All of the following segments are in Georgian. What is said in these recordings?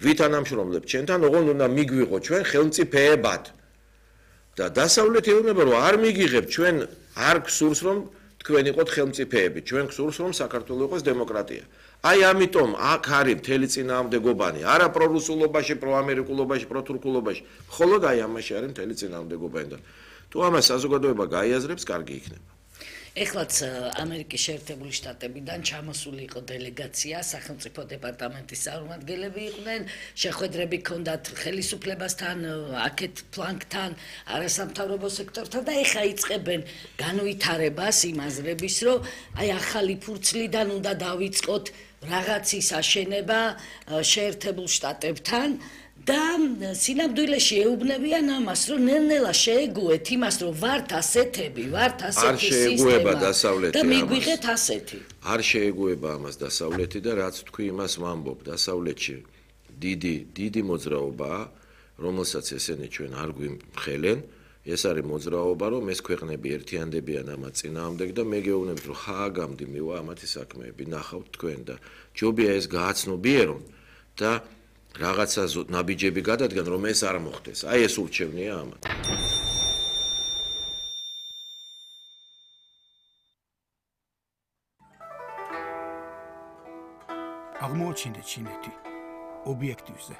ვით ანამშრომლებთ ჩვენთან, ოღონდ უნდა მიგვიღო ჩვენ ხელმწიფეებად. და დასავლეთი ეუბნება რომ არ მიგიღებთ ჩვენ არ გსურს რომ თქვენ იყოთ ხელმწიფეები, ჩვენ გსურს რომ საქართველოს იყოს დემოკრატია. აი ამიტომ აქ არის მთელი წინააღმდეგობანი, არა პრორუსულობაში, პროამერიკულობაში, პროთურქულობაში, მხოლოდ აი ამაში არის მთელი წინააღმდეგობანი და თუ ამას საზოგადოება გაიაზრებს, კარგი იქნება. ეხლაც ამერიკის შეერთებული შტატებიდან ჩამოსული იყო დელეგაცია, სახელმწიფო დეპარტამენტის წარმომადგენლები იყვნენ, შეხვედრები ჰქონდათ ხელისუფლებასთან, აქეთ ფლანგთან, არასამთავრობო სექტორთან და ეხლა იწყებენ განვითარებას იმ აზრების, რომ აი ახალი ფურცლიდან უნდა დავიწყოთ რაღაცის აშენება შეერთებულ შტატებთან და სინამდვილეში ეუბნებიან ამას, რომ ნელ-ნელა შეეგუეთ იმას, რომ ვართ ასეთები, ვართ ასეთი სისტემა და მიგვიღეთ ასეთი. არ შეეგუება ამას დასავლეთი და რაც თქვი იმას ვამბობ, დასავლეთში დიდი მოძრაობაა, რომელსაც ესენი ჩვენ არ გვიმხელენ, ეს არის მოძრაობა, რომ ეს ქვეყნები ერთიანდებიან ამათ წინააღმდეგ და მე გეუბნებით, რომ ხააგამდე მივა ამათი საქმეები, ნახავთ თქვენ და ჯობია ეს გააცნობიერონ და რაღაცა ნაბიჯები გადადგან, რომ ეს არ მოხდეს. აი ეს ურჩევნია ამათ. აღმოჩნდა ჩინეთი ობიექტივზე.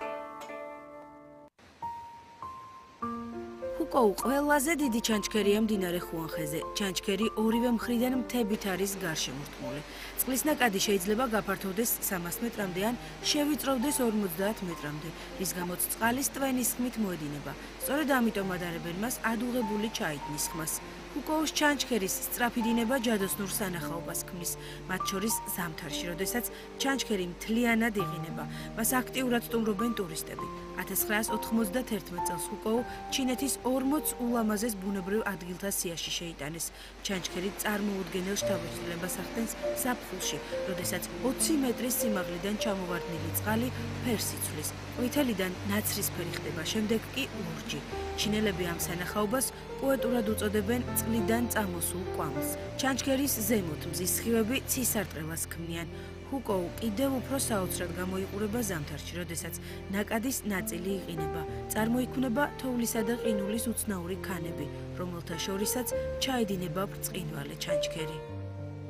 ჰუკოუ ყველაზე დიდი ჩანჩქერია მდინარე ხუანხეზე. ჩანჩქერი ორივე მხრიდან მთებით არის გარშემორტყმული. წყლის ნაკადი შეიძლება გაფართოვდეს 300 მეტრამდე ან შევიწროვდეს 50 მეტრამდე, რის გამოც წყალი ტვენის ხმით მოედინება. სწორედ ამიტომ ადარებენ მას ადუღებული ჩაიდნის ხმას. ჰუკოუს ჩანჩქერის სწრაფი დინება ჯადოსნურ სანახაობას ქმნის, მათ შორის ზამთარში, როდესაც ჩანჩქერი მთლიანად იყინება. მას აქტიურად სტუმრობენ ტურისტები. 1991 წელს ჰუკოუ ჩინეთის 40 ულამაზეს ბუნებრივ ადგილთა სიაში შეიტანეს. ჩანჩქერი წარმოუდგენელ შთაბეჭდილებას ახდენს ზაფხულში, როდესაც 20 მეტრის სიმაღლიდან ჩამოვარდნილი წყალი ფერს იცვლის. ყვითელიდან ნაცრისფერი ხდება, შემდეგ კი ლურჯი. ჩინელები ამ სანახაობას პოეტურად უწოდებენ წყლიდან წამოსულ კვამლს. ჩანჩქერის ზემოთ მზის სხივები ცისარტყელას ქმნიან. ჰუკოუ კიდევ უფრო საოცრად გამოიყურება ზამთარში, როდესაც ნაკადის ნაწილი იყინება. წარმოიქმნება თოვლისა და ყინულის უცნაური ქანები, რომელთა შორისაც ჩაედინება ბრწყინვალე ჩანჩქერი.